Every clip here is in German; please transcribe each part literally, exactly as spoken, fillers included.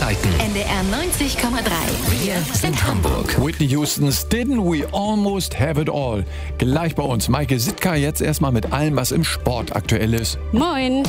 Neuigkeiten. N D R neunzig Komma drei. Wir sind Hamburg. Whitney Houstons Didn't We Almost Have It All. Gleich bei uns Maike Sitka, jetzt erstmal mit allem, was im Sport aktuell ist. Moin.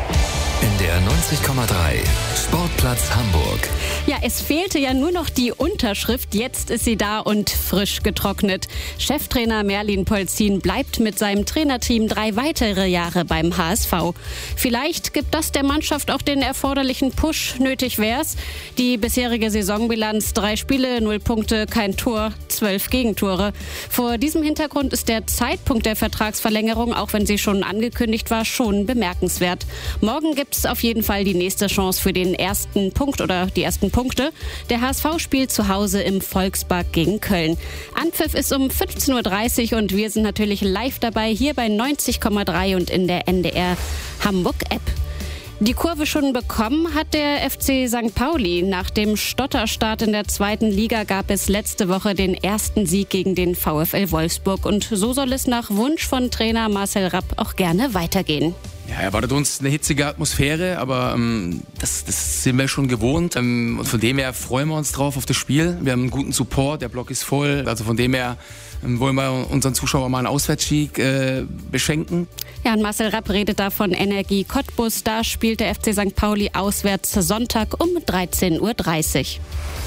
In der neunzig Komma drei Sportplatz Hamburg. Ja, es fehlte ja nur noch die Unterschrift. Jetzt ist sie da und frisch getrocknet. Cheftrainer Merlin Polzin bleibt mit seinem Trainerteam drei weitere Jahre beim H S V. Vielleicht gibt das der Mannschaft auch den erforderlichen Push. Nötig wär's. Die bisherige Saisonbilanz: drei Spiele, null Punkte, kein Tor, zwölf Gegentore. Vor diesem Hintergrund ist der Zeitpunkt der Vertragsverlängerung, auch wenn sie schon angekündigt war, schon bemerkenswert. Morgen gibt es auf jeden Fall die nächste Chance für den ersten Punkt oder die ersten Punkte. Der H S V spielt zu Hause im Volkspark gegen Köln. Anpfiff ist um fünfzehn Uhr dreißig und wir sind natürlich live dabei hier bei neunzig Komma drei und in der N D R Hamburg App. Die Kurve schon bekommen hat der F C Sankt Pauli. Nach dem Stotterstart in der zweiten Liga gab es letzte Woche den ersten Sieg gegen den VfL Wolfsburg. Und so soll es nach Wunsch von Trainer Marcel Rapp auch gerne weitergehen. Ja, erwartet uns eine hitzige Atmosphäre, aber ähm, das, das sind wir schon gewohnt. Ähm, und von dem her freuen wir uns drauf auf das Spiel. Wir haben einen guten Support, der Block ist voll. Also von dem her ähm, wollen wir unseren Zuschauern mal einen Auswärtssieg äh, beschenken. Ja, und Marcel Rapp redet da von Energie Cottbus. Da spielt der F C Sankt Pauli auswärts Sonntag um dreizehn Uhr dreißig.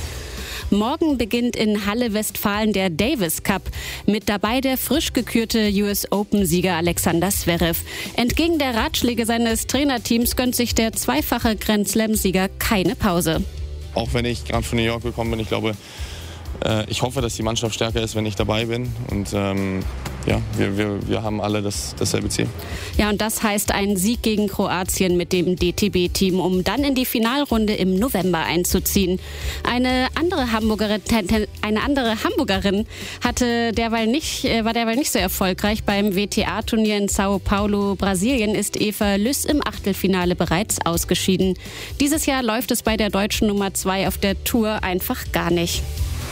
Morgen beginnt in Halle Westfalen der Davis Cup. Mit dabei der frisch gekürte U S Open-Sieger Alexander Zverev. Entgegen der Ratschläge seines Trainerteams gönnt sich der zweifache Grand Slam-Sieger keine Pause. Auch wenn ich gerade von New York gekommen bin, ich glaube, äh, ich hoffe, dass die Mannschaft stärker ist, wenn ich dabei bin. Und ähm, ja, wir, wir, wir haben alle das, dasselbe Ziel. Ja, und das heißt ein Sieg gegen Kroatien mit dem D T B-Team, um dann in die Finalrunde im November einzuziehen. Eine andere Hamburgerin, eine andere Hamburgerin hatte derweil nicht, war derweil nicht so erfolgreich. Beim W T A-Turnier in Sao Paulo, Brasilien, ist Eva Lüss im Achtelfinale bereits ausgeschieden. Dieses Jahr läuft es bei der deutschen Nummer zwei auf der Tour einfach gar nicht.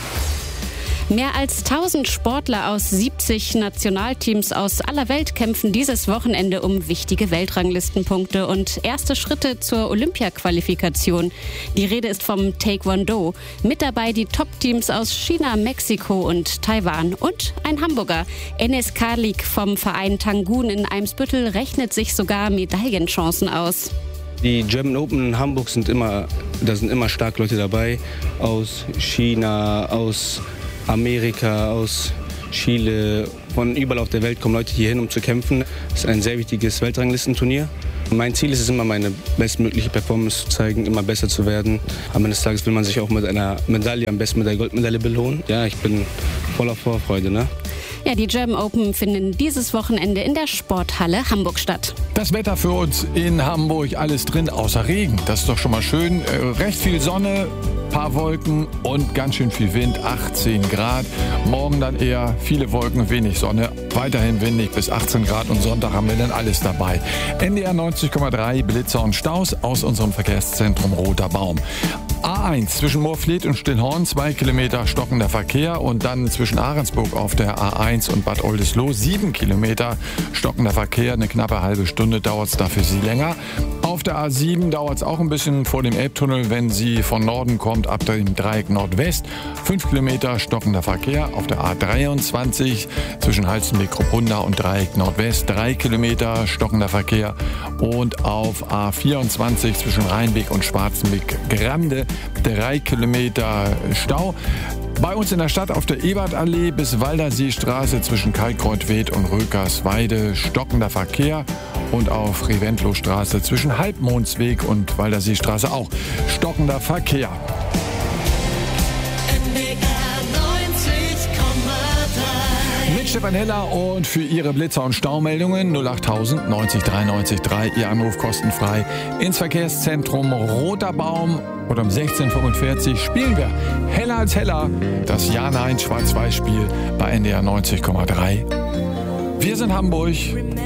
Mehr als tausend Sportler aus siebzig Nationalteams aus aller Welt kämpfen dieses Wochenende um wichtige Weltranglistenpunkte und erste Schritte zur Olympia-Qualifikation. Die Rede ist vom Taekwondo. Mit dabei die Top-Teams aus China, Mexiko und Taiwan. Und ein Hamburger. Enes Karlik vom Verein Tangun in Eimsbüttel rechnet sich sogar Medaillenchancen aus. Die German Open in Hamburg sind immer, da sind immer stark Leute dabei. Aus China, aus Amerika, aus Chile, von überall auf der Welt kommen Leute hierhin, um zu kämpfen. Es ist ein sehr wichtiges Weltranglistenturnier. Mein Ziel ist es immer, meine bestmögliche Performance zu zeigen, immer besser zu werden. Am Ende des Tages will man sich auch mit einer Medaille, am besten mit der Goldmedaille belohnen. Ja, ich bin voller Vorfreude, ne? Ja, die German Open finden dieses Wochenende in der Sporthalle Hamburg statt. Das Wetter für uns in Hamburg, alles drin, außer Regen. Das ist doch schon mal schön. Äh, recht viel Sonne, paar Wolken und ganz schön viel Wind, achtzehn Grad. Morgen dann eher viele Wolken, wenig Sonne. Weiterhin windig bis achtzehn Grad und Sonntag haben wir dann alles dabei. N D R neunzig Komma drei, Blitzer und Staus aus unserem Verkehrszentrum Roter Baum. A eins zwischen Moorfleet und Stillhorn, zwei Kilometer stockender Verkehr und dann zwischen Ahrensburg auf der A eins und Bad Oldesloe, sieben Kilometer stockender Verkehr, eine knappe halbe Stunde dauert es da für Sie länger. Auf der A sieben dauert es auch ein bisschen vor dem Elbtunnel, wenn sie von Norden kommt, ab dem Dreieck Nordwest, fünf Kilometer stockender Verkehr. Auf der A dreiundzwanzig zwischen Halstenbek-Kruppunda und Dreieck Nordwest, drei Kilometer stockender Verkehr und auf A vierundzwanzig zwischen Rheinbeck und Schwarzenbeck-Grande, drei Kilometer Stau. Bei uns in der Stadt auf der Ebertallee bis Walderseestraße zwischen Kalkreuthwed und Rökersweide stockender Verkehr und auf Reventlow-Straße zwischen Halbmondsweg und Walderseestraße auch stockender Verkehr. Mit Stefan Heller und für Ihre Blitzer- und Staumeldungen null achttausend neunzig dreiundneunzig drei. Ihr Anruf kostenfrei ins Verkehrszentrum Roter Baum. Und um sechzehn Uhr fünfundvierzig spielen wir Heller als Heller, das Ja-Nein-Schwarz-Weiß-Spiel bei N D R neunzig Komma drei. Wir sind Hamburg.